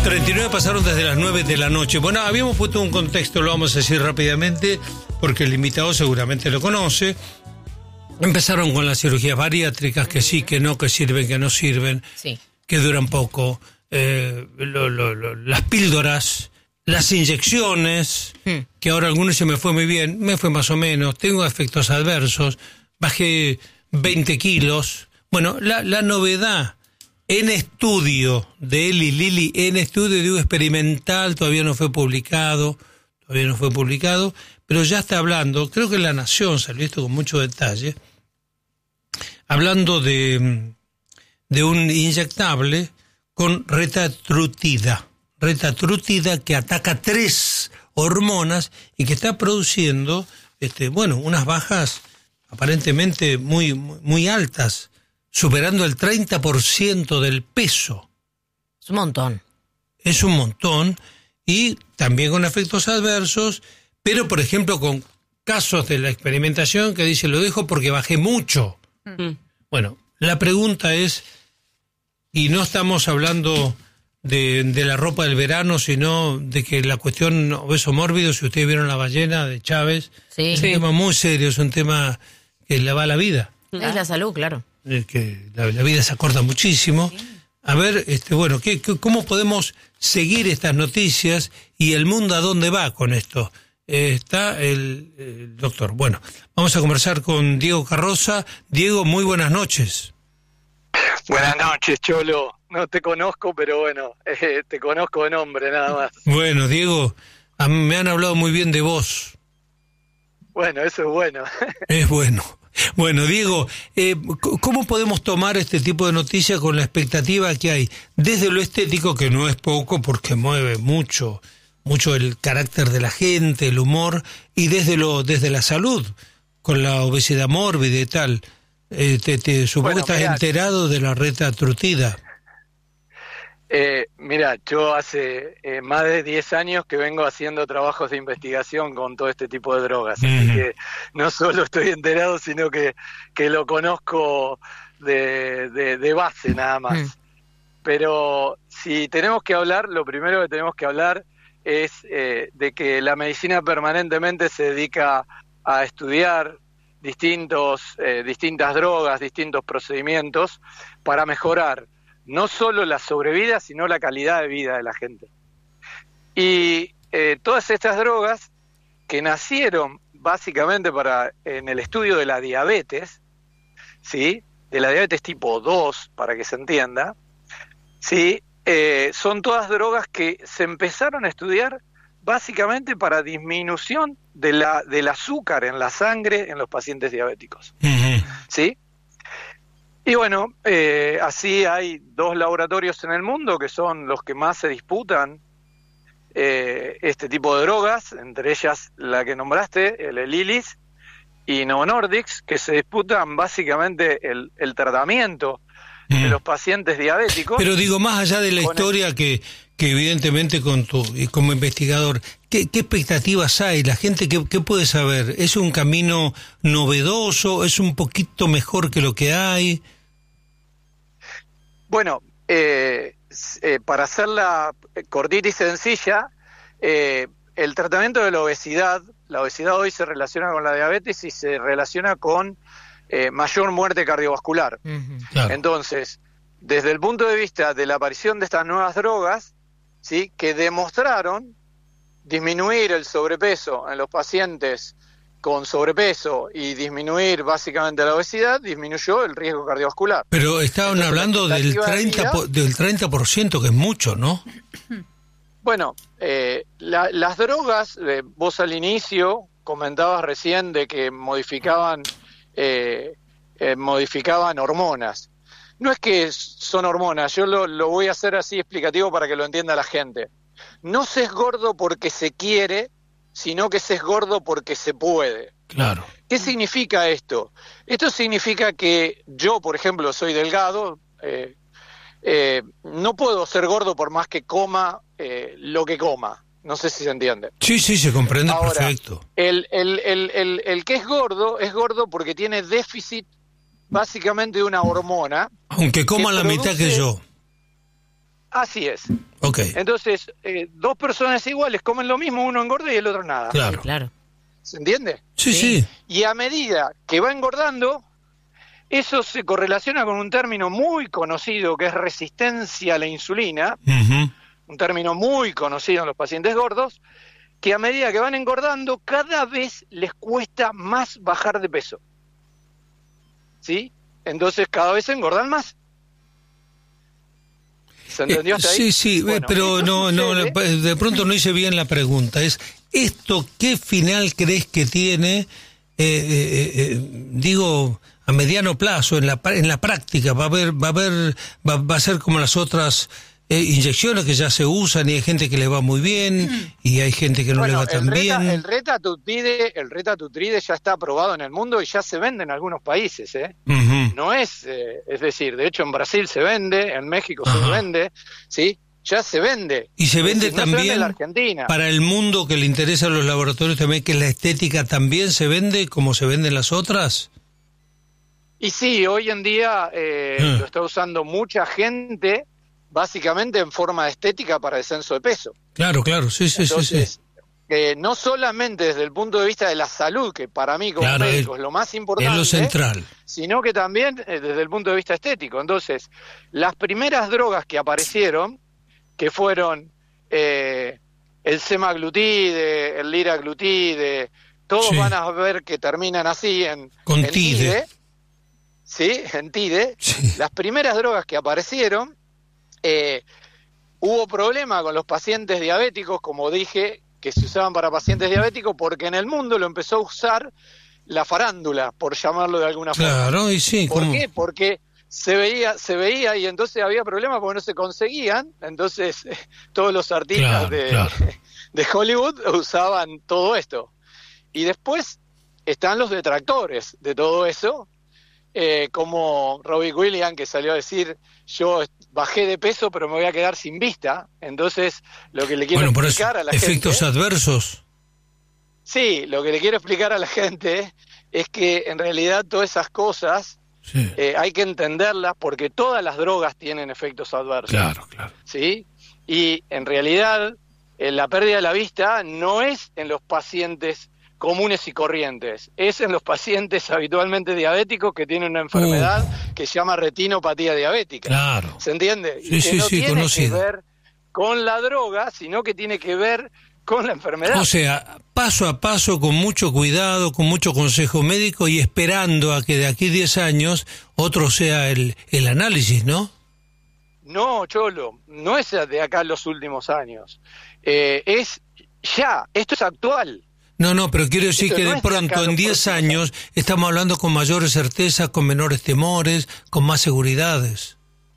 39 pasaron desde las 9 de la noche. Bueno, habíamos puesto un contexto, lo vamos a decir rápidamente, porque el invitado seguramente lo conoce. Empezaron con las cirugías bariátricas, que sí, que no, que sirven, que no sirven, sí, que duran poco, las píldoras, las inyecciones, que ahora algunos se me fue muy bien, me fue más o menos, tengo efectos adversos, bajé 20 kilos. Bueno, la novedad en estudio de Eli Lilly, en estudio digo experimental, todavía no fue publicado, pero ya está hablando, creo que en La Nación salió esto con mucho detalle, hablando de un inyectable con retatrutida que ataca 3 hormonas y que está produciendo unas bajas aparentemente muy altas, superando el 30% del peso. Es un montón. Es un montón, y también con efectos adversos, pero por ejemplo con casos de la experimentación que dice, lo dejo porque bajé mucho. Bueno, la pregunta es, y no estamos hablando de la ropa del verano, sino de que la cuestión obeso mórbido, si ustedes vieron La ballena de Chávez, es un tema muy serio, es un tema que le va a la vida. Es la salud, claro. Que la vida se acorta muchísimo. Sí. A ver, ¿cómo podemos seguir estas noticias y el mundo a dónde va con esto? Está el doctor. Bueno, vamos a conversar con Diego Carroza. Diego, muy buenas noches. Buenas noches, Cholo. No te conozco, pero bueno, te conozco de nombre nada más. Bueno, Diego, me han hablado muy bien de vos. Bueno, eso es bueno. Es bueno. Bueno, Diego, ¿cómo podemos tomar este tipo de noticias con la expectativa que hay desde lo estético, que no es poco porque mueve mucho el carácter de la gente, el humor, y desde la salud, con la obesidad mórbida y tal? Supongo que estás enterado de la retatrutida. Mira, yo hace más de 10 años que vengo haciendo trabajos de investigación con todo este tipo de drogas, así que no solo estoy enterado, sino que lo conozco de base nada más. Pero si tenemos que hablar, lo primero que tenemos que hablar es de que la medicina permanentemente se dedica a estudiar distintas drogas, distintos procedimientos para mejorar no solo la sobrevida, sino la calidad de vida de la gente. Y todas estas drogas que nacieron básicamente en el estudio de la diabetes, ¿sí? De la diabetes tipo 2, para que se entienda, ¿sí? Son todas drogas que se empezaron a estudiar básicamente para disminución del azúcar en la sangre en los pacientes diabéticos, ¿sí? Y bueno, así hay 2 laboratorios en el mundo que son los que más se disputan este tipo de drogas, entre ellas la que nombraste, el Lilly's y Novo Nordisk, que se disputan básicamente el tratamiento de los pacientes diabéticos. Pero digo, más allá de la historia que evidentemente como investigador, ¿qué expectativas hay? ¿La gente qué puede saber? ¿Es un camino novedoso? ¿Es un poquito mejor que lo que hay? Bueno, para hacerla cortita y sencilla, el tratamiento de la obesidad hoy se relaciona con la diabetes y se relaciona con mayor muerte cardiovascular. Claro. Entonces, desde el punto de vista de la aparición de estas nuevas drogas, ¿sí?, que demostraron disminuir el sobrepeso en los pacientes con sobrepeso y disminuir básicamente la obesidad, disminuyó el riesgo cardiovascular. Pero estaban hablando del 30%, que es mucho, ¿no? Bueno, las drogas, vos al inicio comentabas recién de que modificaban hormonas. No es que son hormonas, yo lo voy a hacer así explicativo para que lo entienda la gente. No se es gordo porque se quiere, sino que se es gordo porque se puede. Claro. ¿Qué significa esto? Esto significa que yo, por ejemplo, soy delgado, no puedo ser gordo por más que coma lo que coma. No sé si se entiende. Sí, se comprende. Ahora, perfecto. El que es gordo porque tiene déficit básicamente de una hormona. Aunque coma la mitad que yo. Así es. Ok. Entonces, dos personas iguales comen lo mismo, uno engorda y el otro nada. Claro. Claro. ¿Se entiende? Sí. Y a medida que va engordando, eso se correlaciona con un término muy conocido que es resistencia a la insulina, un término muy conocido en los pacientes gordos, que a medida que van engordando, cada vez les cuesta más bajar de peso. ¿Sí? Entonces cada vez engordan más. ¿Se entendió hasta ahí? Sí, Bueno, pero de pronto no hice bien la pregunta. ¿Esto qué final crees que tiene, digo, a mediano plazo, en la práctica? ¿Va a ser como las otras inyecciones que ya se usan y hay gente que le va muy bien y hay gente que no le va tan bien? El Retatrutide ya está aprobado en el mundo y ya se vende en algunos países, No es decir, de hecho en Brasil se vende, en México se vende, ¿sí? Ya se vende. Y se vende decir, también no se vende en la Argentina. Para el mundo que le interesa a los laboratorios también, que la estética también se vende como se venden las otras. Y sí, hoy en día lo está usando mucha gente, básicamente en forma estética para descenso de peso. Claro, sí. Entonces, no solamente desde el punto de vista de la salud, que para mí como médico es lo más importante, es lo central, sino que también desde el punto de vista estético. Entonces, las primeras drogas que aparecieron, que fueron el semaglutide, el liraglutide, todos van a ver que terminan así en TIDE, ¿sí? En TIDE. Sí. Las primeras drogas que aparecieron, hubo problema con los pacientes diabéticos, como dije, que se usaban para pacientes diabéticos, porque en el mundo lo empezó a usar la farándula, por llamarlo de alguna forma. Claro, y sí. ¿Por qué? Porque se veía y entonces había problemas porque no se conseguían, entonces todos los artistas de Hollywood usaban todo esto. Y después están los detractores de todo eso, como Robbie Williams, que salió a decir, yo bajé de peso pero me voy a quedar sin vista. Entonces lo que le quiero explicar a la gente... ¿Efectos adversos? Sí, lo que le quiero explicar a la gente es que en realidad todas esas cosas hay que entenderlas porque todas las drogas tienen efectos adversos. Claro. ¿Sí? Y en realidad la pérdida de la vista no es en los pacientes comunes y corrientes, es en los pacientes habitualmente diabéticos que tienen una enfermedad que se llama retinopatía diabética. Claro. ¿Se entiende? Sí, y que no tiene conocido. que ver con la droga, sino que tiene que ver con la enfermedad. O sea, paso a paso, con mucho cuidado, con mucho consejo médico y esperando a que de aquí 10 años otro sea el análisis, ¿no? No, Cholo, no es de acá los últimos años. Es ya, esto es actual. No, pero quiero decir esto que de pronto en 10 años estamos hablando con mayores certezas, con menores temores, con más seguridades.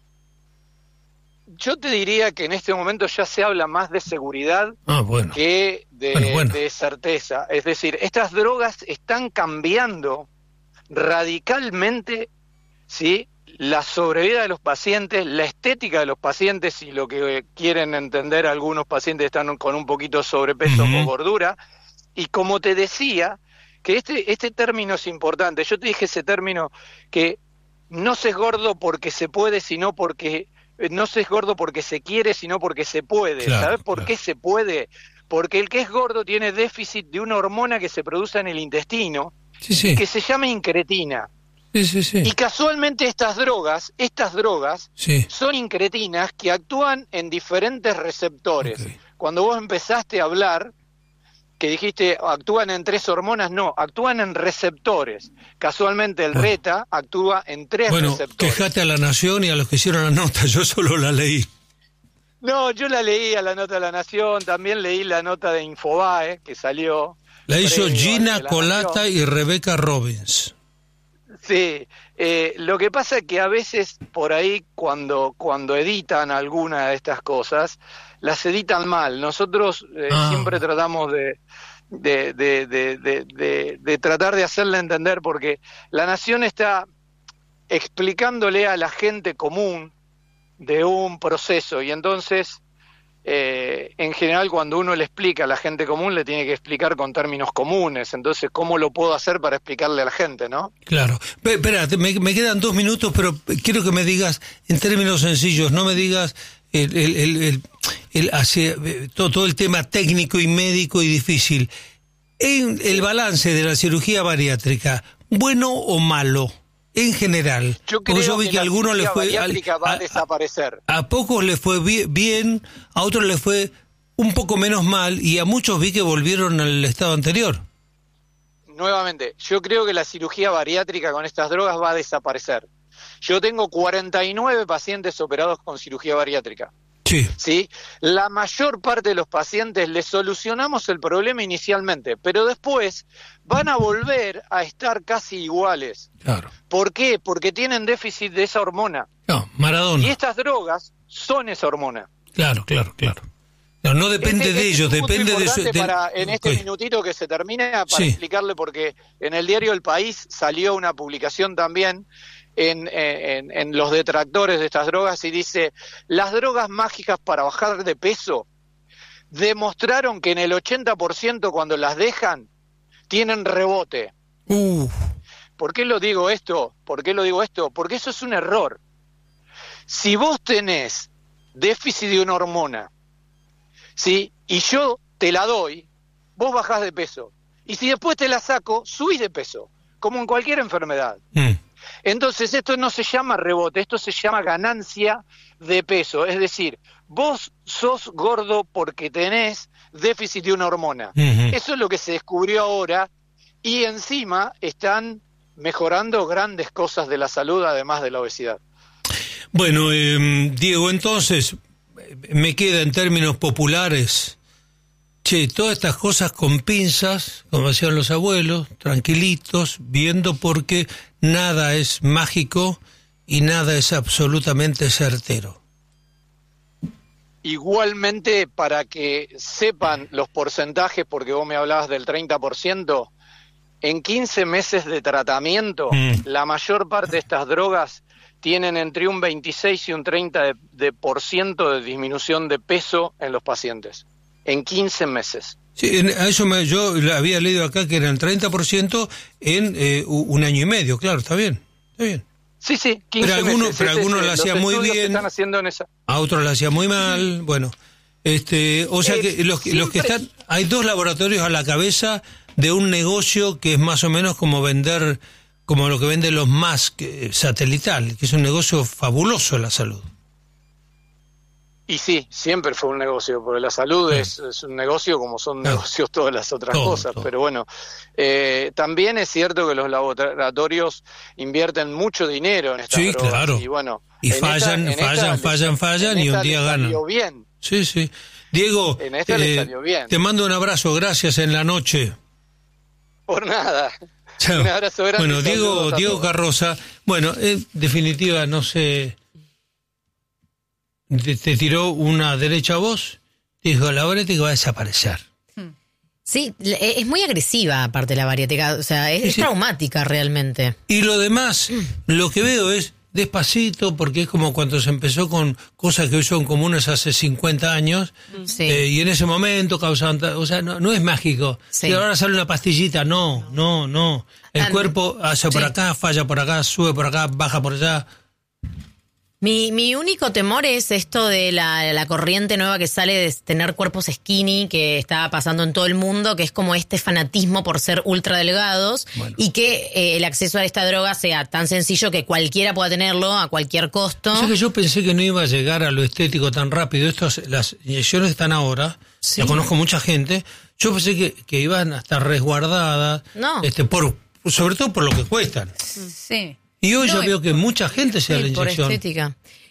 Yo te diría que en este momento ya se habla más de seguridad que de certeza. Es decir, estas drogas están cambiando radicalmente, ¿sí?, la sobrevida de los pacientes, la estética de los pacientes, y lo que quieren entender algunos pacientes están con un poquito de sobrepeso o gordura. Y como te decía, que este término es importante. Yo te dije ese término, que no se es gordo porque se puede, sino porque... No se es gordo porque se quiere, sino porque se puede. Claro, ¿Sabes por qué se puede? Porque el que es gordo tiene déficit de una hormona que se produce en el intestino, que se llama incretina. Y casualmente estas drogas son incretinas que actúan en diferentes receptores. Cuando vos empezaste a hablar, que dijiste actúan en 3 hormonas, no, actúan en receptores. Casualmente el Reta actúa en 3 receptores. Quejate a La Nación y a los que hicieron la nota, yo solo la leí. No, yo la leí a la nota de La Nación, también leí la nota de Infobae, que salió. La hizo Gina Colata y Rebeca Robbins. Sí, lo que pasa es que a veces por ahí cuando editan alguna de estas cosas, las editan mal. Nosotros siempre tratamos de tratar de hacerle entender, porque La Nación está explicándole a la gente común de un proceso, y entonces en general cuando uno le explica a la gente común le tiene que explicar con términos comunes. Entonces, ¿cómo lo puedo hacer para explicarle a la gente, no? Claro. Espera, me quedan 2 minutos, pero quiero que me digas en términos sencillos, no me digas todo el tema técnico y médico y difícil. En el balance de la cirugía bariátrica, ¿bueno o malo? En general, yo creo vi que a algunos les fue va a desaparecer. A pocos les fue bien, a otros les fue un poco menos mal y a muchos vi que volvieron al estado anterior. Nuevamente, yo creo que la cirugía bariátrica con estas drogas va a desaparecer. Yo tengo 49 pacientes operados con cirugía bariátrica. Sí. ¿Sí? La mayor parte de los pacientes les solucionamos el problema inicialmente, pero después van a volver a estar casi iguales. Claro. ¿Por qué? Porque tienen déficit de esa hormona. No, Maradona. Y estas drogas son esa hormona. Claro. No depende de ellos, depende de su... En este minutito que se termina, para explicarle, porque en el diario El País salió una publicación también en los detractores de estas drogas y dice: las drogas mágicas para bajar de peso demostraron que en el 80% cuando las dejan tienen rebote. ¿Por qué lo digo esto? Porque eso es un error. Si vos tenés déficit de una hormona, ¿sí? Y yo te la doy, vos bajás de peso. Y si después te la saco, subís de peso, como en cualquier enfermedad. Entonces esto no se llama rebote, esto se llama ganancia de peso. Es decir, vos sos gordo porque tenés déficit de una hormona. Eso es lo que se descubrió ahora, y encima están mejorando grandes cosas de la salud, además de la obesidad. Bueno, Diego, entonces, me queda en términos populares, todas estas cosas con pinzas, como hacían los abuelos, tranquilitos, viendo, porque nada es mágico y nada es absolutamente certero. Igualmente, para que sepan los porcentajes, porque vos me hablabas del 30%, en 15 meses de tratamiento, la mayor parte de estas drogas tienen entre un 26 y un 30% de disminución de peso en los pacientes. En 15 meses. Sí, a eso yo había leído acá que eran 30% en un año y medio, claro, está bien. Sí, 15 meses. Pero algunos lo hacían muy bien, a otros lo hacían muy mal, bueno. O sea que los que están, hay dos laboratorios a la cabeza de un negocio que es más o menos como vender, como lo que venden los Musk satelital, que es un negocio fabuloso la salud. Y sí, siempre fue un negocio, porque la salud es un negocio como son negocios todas las otras cosas, pero bueno, también es cierto que los laboratorios invierten mucho dinero en estas drogas. Claro. Y bueno, fallan y un día ganan. Salió bien. Sí. Diego, en esta le salió bien. Te mando un abrazo, gracias en la noche. Por nada. Chao. Un abrazo grande. Bueno, Diego Carroza, bueno, en definitiva, no sé, te tiró una derecha a vos, dijo, la bariátrica va a desaparecer. Sí, es muy agresiva aparte la bariátrica, o sea, es traumática realmente. Y lo demás, lo que veo es despacito, porque es como cuando se empezó con cosas que hoy son comunes hace 50 años, y en ese momento causaban, o sea, no es mágico. Sí. Y ahora sale una pastillita, no. El cuerpo hace por acá, falla por acá, sube por acá, baja por allá. Mi único temor es esto de la corriente nueva que sale de tener cuerpos skinny, que está pasando en todo el mundo, que es como este fanatismo por ser ultra delgados, y que el acceso a esta droga sea tan sencillo que cualquiera pueda tenerlo a cualquier costo. O sea que yo pensé que no iba a llegar a lo estético tan rápido. Las inyecciones están ahora, ya conozco mucha gente, yo pensé que iban a estar resguardadas, sobre todo por lo que cuestan. Sí. Y hoy ya veo que mucha gente se da la inyección. Por estética.